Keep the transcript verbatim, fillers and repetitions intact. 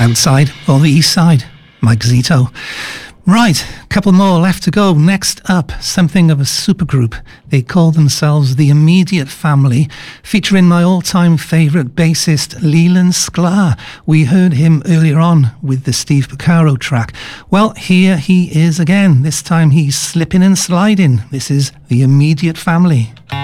Outside or the East Side, Mike Zito. Right, a couple more left to go. Next up, something of a supergroup. They call themselves The Immediate Family, featuring my all-time favourite bassist, Leland Sklar. We heard him earlier on with the Steve Porcaro track. Well, here he is again. This time he's slipping and sliding. This is The Immediate Family.